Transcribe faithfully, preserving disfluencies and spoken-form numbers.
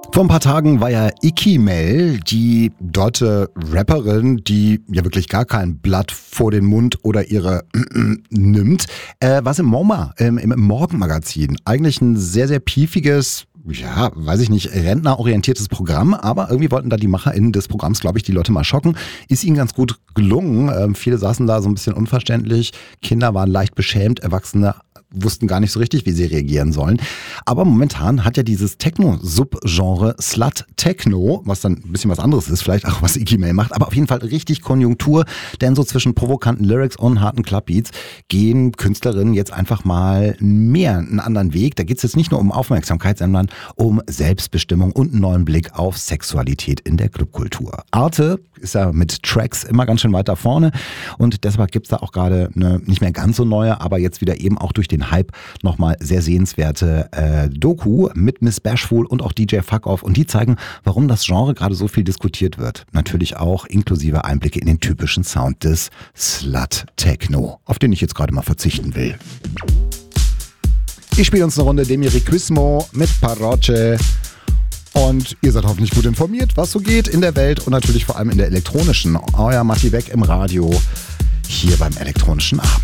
Vor ein paar Tagen war ja Ikimel, die dorte Rapperin, die ja wirklich gar kein Blatt vor den Mund oder ihre nimmt, äh, was im MoMA, im, im Morgenmagazin. Eigentlich ein sehr, sehr piefiges, ja, weiß ich nicht, rentnerorientiertes Programm, aber irgendwie wollten da die MacherInnen des Programms, glaube ich, die Leute mal schocken. Ist ihnen ganz gut gelungen. Ähm, viele saßen da so ein bisschen unverständlich. Kinder waren leicht beschämt, Erwachsene wussten gar nicht so richtig, wie sie reagieren sollen. Aber momentan hat ja dieses Techno-Subgenre Slut-Techno, was dann ein bisschen was anderes ist, vielleicht auch was Ikimel macht, aber auf jeden Fall richtig Konjunktur, denn so zwischen provokanten Lyrics und harten Clubbeats gehen Künstlerinnen jetzt einfach mal mehr einen anderen Weg. Da geht es jetzt nicht nur um Aufmerksamkeit, sondern um Selbstbestimmung und einen neuen Blick auf Sexualität in der Clubkultur. Arte ist ja mit Tracks immer ganz schön weiter vorne und deshalb gibt es da auch gerade eine nicht mehr ganz so neue, aber jetzt wieder eben auch durch den Hype nochmal sehr sehenswerte äh, Doku mit Miss Bashful und auch D J Fuck Off, und die zeigen, warum das Genre gerade so viel diskutiert wird. Natürlich auch inklusive Einblicke in den typischen Sound des Slut-Techno, auf den ich jetzt gerade mal verzichten will. Ich spiele uns eine Runde Demiriquismo mit Parroche. Und ihr seid hoffentlich gut informiert, was so geht in der Welt und natürlich vor allem in der elektronischen. Euer Matti Beck im Radio, hier beim elektronischen Abend.